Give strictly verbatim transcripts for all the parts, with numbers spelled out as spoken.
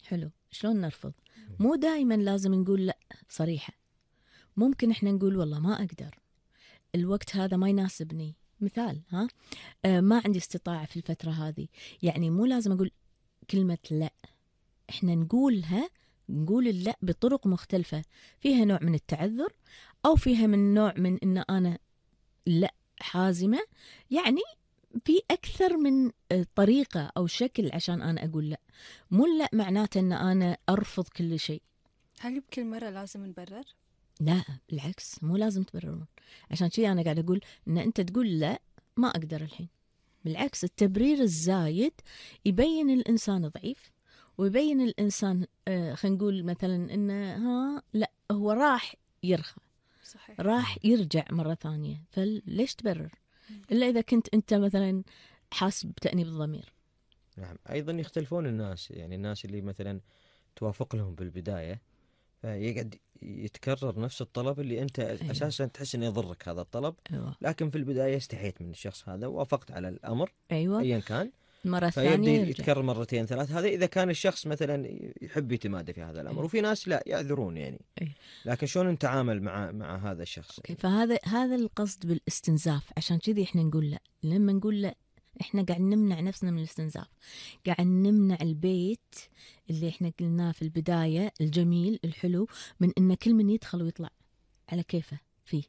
حلو، شلون نرفض؟ مو دائما لازم نقول لا صريحة. ممكن احنا نقول والله ما أقدر، الوقت هذا ما يناسبني، مثال ها آه ما عندي استطاعة في الفترة هذه. يعني مو لازم أقول كلمة لا، احنا نقولها، نقول اللا بطرق مختلفة، فيها نوع من التعذر أو فيها من نوع من إن أنا لا حازمة. يعني في أكثر من طريقة أو شكل عشان أنا أقول لا. مو لا معناته أن أنا أرفض كل شيء. هل بكل مرة لازم نبرر؟ لا بالعكس، مو لازم تبررون. عشان شيء أنا قاعد أقول أن أنت تقول لا ما أقدر الحين. بالعكس، التبرير الزايد يبين الإنسان ضعيف، ويبين الإنسان آه خلينا نقول مثلا إنه ها لا هو راح يرخى، صحيح. راح يرجع مرة ثانية، فليش تبرر؟ إلا إذا كنت أنت مثلا حاسب بتأنيب الضمير. نعم. أيضا يختلفون الناس، يعني الناس اللي مثلا توافق لهم بالبداية فيقعد يتكرر نفس الطلب اللي أنت أيوة. أساسا تحس أنه يضرك هذا الطلب. أيوة. لكن في البداية استحيت من الشخص هذا ووافقت على الأمر. أيوة. أيا كان، المرة الثانية فيبدأ يرجع. يتكرر مرتين ثلاث. هذا إذا كان الشخص مثلا يحب يتمادى في هذا الأمر. أيوة. وفي ناس لا يعذرون يعني. أيوة. لكن شلون نتعامل مع مع هذا الشخص؟ أوكي. فهذا هذا القصد بالاستنزاف. عشان كذي احنا نقول لا. لما نقول لا احنا قاعد نمنع نفسنا من الاستنزاف، قاعد نمنع البيت اللي احنا قلناه في البداية الجميل الحلو من ان كل من يدخل ويطلع على كيفه فيه.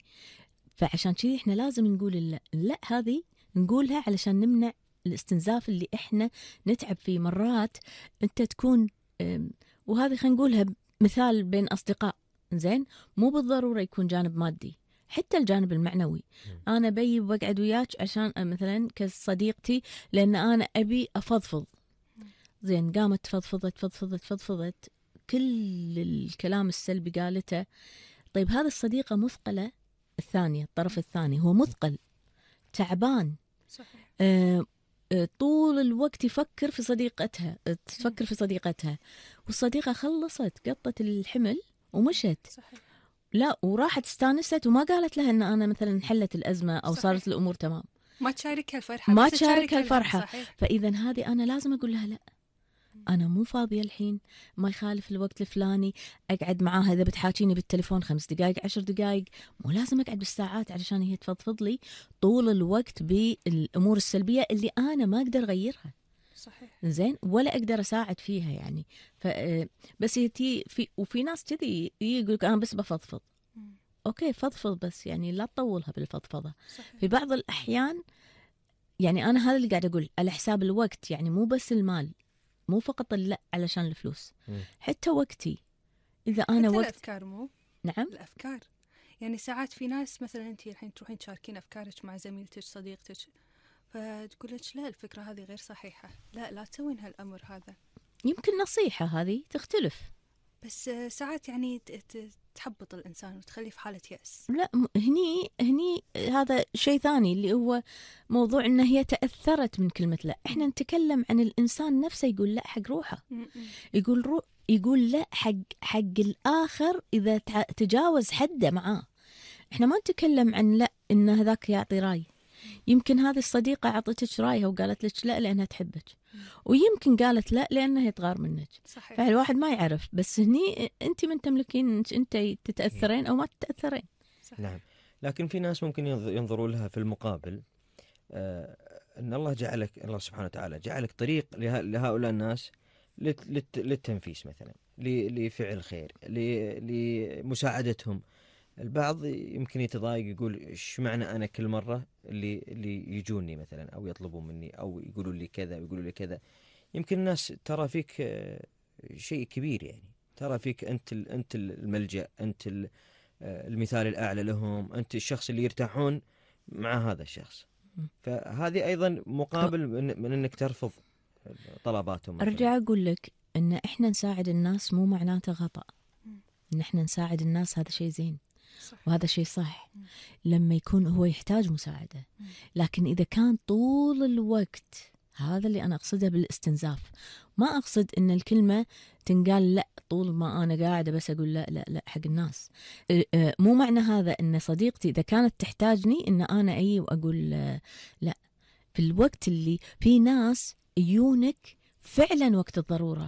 فعشان كذي احنا لازم نقول لا. لا هذه نقولها علشان نمنع الاستنزاف اللي احنا نتعب فيه. مرات انت تكون وهذه خلينا نقولها مثال بين اصدقاء، زين، مو بالضرورة يكون جانب مادي، حتى الجانب المعنوي. أنا بي بقعد وياك عشان مثلا كصديقتي لأن أنا أبي أفضفض، زين، قامت فضفضت فضفضت فضفضت كل الكلام السلبي قالته. طيب هذا الصديقة مثقلة، الثانية الطرف الثاني هو مثقل تعبان. صحيح. آه طول الوقت يفكر في صديقتها، تفكر في صديقتها، والصديقة خلصت قطت الحمل ومشت. صحيح. لا وراحت استانست وما قالت لها ان انا مثلا حلت الازمه او صحيح. صارت الامور تمام. ما تشاركها الفرحه، ما بس تشاركها الفرحه. صحيح. فاذا هذه انا لازم اقول لها لا، انا مو فاضيه الحين، ما يخالف الوقت الفلاني اقعد معاها. اذا بتحاكيني بالتليفون خمس دقائق عشر دقائق، مو لازم اقعد بالساعات علشان هي تفضفض لي طول الوقت بالامور السلبيه اللي انا ما اقدر اغيرها. صحيح. زين، ولا اقدر اساعد فيها يعني. ف بس يتي في وفي ناس كذي يقول انا بس بفضفض. اوكي فضفض، بس يعني لا تطولها بالفضفضه. صحيح. في بعض الاحيان يعني انا هذا اللي قاعد اقول على حساب الوقت، يعني مو بس المال، مو فقط لا علشان الفلوس، حتى وقتي. اذا انا حتى وقت الافكار. مو نعم الافكار، يعني ساعات في ناس مثلا انت الحين تروحين تشاركين افكارك مع زميلتك صديقتك، فتقول لك لا الفكره هذه غير صحيحه، لا لا تسوين هالامر هذا. يمكن نصيحه هذه تختلف، بس ساعات يعني تحبط الإنسان وتخليه في حالة يأس. لا هني هني هذا شيء ثاني اللي هو موضوع ان هي تأثرت من كلمة لا. احنا نتكلم عن الإنسان نفسه يقول لا حق روحه، يقول رو يقول لا حق حق الآخر إذا تجاوز حده معاه. احنا ما نتكلم عن لا ان هذاك يعطي رأي. يمكن هذه الصديقة عطتك رأيها وقالت لك لا لأنها تحبك، ويمكن قالت لا لأنها تغار منك. صحيح. فالواحد ما يعرف، بس هني أنت من تملكين أنت تتأثرين أو ما تتأثرين. صحيح. نعم. لكن في ناس ممكن ينظروا لها في المقابل آه أن الله جعلك، الله سبحانه وتعالى جعلك طريق لهؤلاء الناس للتنفيس مثلا، لفعل خير، لمساعدتهم. البعض يمكن يتضايق يقول ايش معنى انا كل مره اللي اللي يجوني مثلا او يطلبوا مني او يقولوا لي كذا ويقولوا لي كذا. يمكن الناس ترى فيك شيء كبير، يعني ترى فيك انت انت الملجأ، انت المثال الاعلى لهم، انت الشخص اللي يرتاحون مع هذا الشخص. فهذه ايضا مقابل من انك ترفض طلباتهم مثلاً. ارجع اقول لك ان احنا نساعد الناس مو معناته غطاء. ان احنا نساعد الناس هذا شيء زين، صح. وهذا شيء صح لما يكون هو يحتاج مساعدة. لكن إذا كان طول الوقت، هذا اللي أنا أقصده بالاستنزاف. ما أقصد إن الكلمة تنقال لا طول ما أنا قاعدة بس أقول لا لا لا حق الناس. مو معنى هذا إن صديقتي إذا كانت تحتاجني إن أنا أي وأقول لا. في الوقت اللي في ناس يونك فعلا وقت الضرورة،